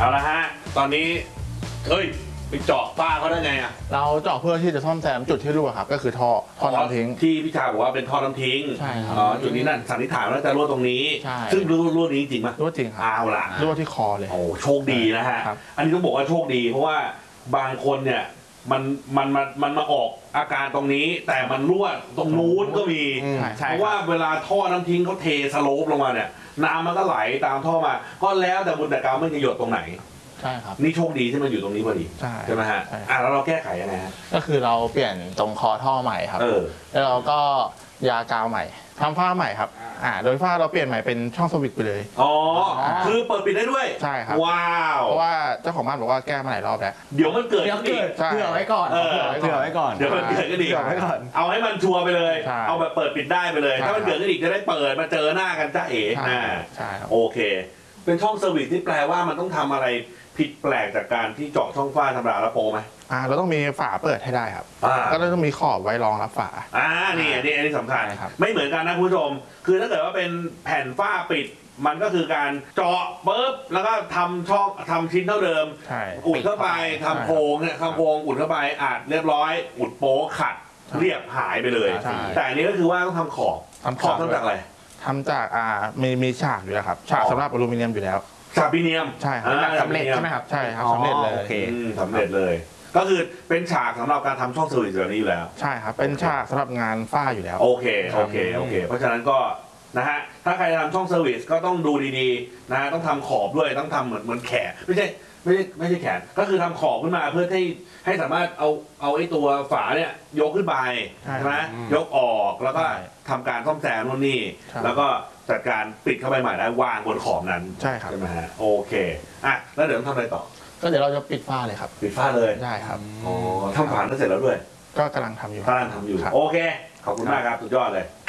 เอาละฮะตอนนี้เฮ้ยไปเจาะฝ้าเขาได้ไงอ่ะเราเจาะเพื่อที่จะซ่อมแซมจุดที่รั่วครับก็คือท่อน้ำทิ้งที่พี่ชายบอกว่าเป็นท่อน้ำทิ้งใช่ครับจุดนี้นั่นสันนิษฐานว่าจะรั่วตรงนี้ใช่ซึ่งรั่วนี้จริงไหมรั่วจริงครับเอาล่ะรั่วที่คอเลยโอ้โชคดีนะฮะอันนี้ต้องบอกว่าโชคดีเพราะว่าบางคนเนี่ยมันมาออกอาการตรงนี้แต่มันรั่วตรงนู้นก็มีเพราะว่าเวลาท่อน้ำทิ้งเขาเทสโลปลงมาเนี่ยน้ำมันก็ไหลตามท่อมาก็แล้วแต่บุญแต่กรรมไม่จะหยดตรงไหนใช่ครับนี่โชคดีที่มันอยู่ตรงนี้พอดีใช่ไหมฮะแล้วเราแก้ไขยังไงฮะก็คือเราเปลี่ยนตรงคอท่อใหม่ครับแล้วเราก็ยากาวใหม่ทำฝ้าใหม่ครับโดยฝ้าเราเปลี่ยนใหม่เป็นช่องสวิตช์ไปเลยอ๋อคือเปิดปิดได้ด้วยใช่ครับว้าวเพราะว่าเจ้าของบ้านบอกว่าแก้มาหลายรอบแล้วเดี๋ยวมันเกิดเผื่อไว้ก่อนเผื่อไว้ก่อนเดี๋ยวมันเกิดก็ดีเอาให้มันชัวร์ไปเลยเอาแบบเปิดปิดได้ไปเลยถ้ามันเกิดก็อีกจะได้เปิดมาเจอหน้ากันจ้าเอ๋ใช่ครับโอเคเป็นช่องเซอร์วิสที่แปลว่ามันต้องทำอะไรผิดแปลกจากการที่เจาะช่องฝ้าธรรมดาแล้วโปไหมเราต้องมีฝาเปิดให้ได้ครับก็ต้องมีขอบไว้รองรับฝานี่อันนี้สำคัญไม่เหมือนกันนะคุณผู้ชมคือถ้าเกิดว่าเป็นแผ่นฝ้าปิดมันก็คือการเจาะปุ๊บแล้วก็ทำช่องทำชิ้นเท่าเดิมอุดเข้าไปทำโครงเนี่ยทำโครงอุดเข้าไปอัดเรียบร้อยอุดโป๊ขัดเรียบหายไปเลยแต่อันนี้ก็คือว่าต้องทำขอบทำจากอะไรทำจากมีฉากอยู่แล้วครับฉากสำหรับอลูมิเนียมอยู่แล้วฉากอลูมิเนียมใช่ครับสำเร็จใช่ไหมครับใช่ครับสำเร็จเลยสำเร็จเลยก็คือเป็นฉากสำหรับการทำช่องเซอร์วิสแบบนี้อยู่แล้วใช่ครับเป็นฉากสำหรับงานฝ้าอยู่แล้วโอเคเพราะฉะนั้นก็นะฮะถ้าใครทำช่องเซอร์วิสก็ต้องดูดีๆนะฮะต้องทำขอบด้วยต้องทำเหมือนแขนไม่ใช่แขนก็คือทำขอบขึ้นมาเพื่อให้สามารถเอาไอ้ตัวฝาเนี่ยยกขึ้นไปใช่ไหมยกออกแล้วก็ทำการซ่อมแซมโน่นนี่แล้วก็จัดการปิดเข้าไปใหม่แล้ววางบนขอบนั้นใช่ครับใช่ไหมฮะโอเคแล้วเดี๋ยวต้องทำอะไรต่อก็เดี๋ยวเราจะปิดฝ้าเลยครับปิดฝ้าเลยได้ครับทำฝาเสร็จแล้วด้วยก็กำลังทำอยู่โอเคขอบคุณมากครับสุดยอดเลย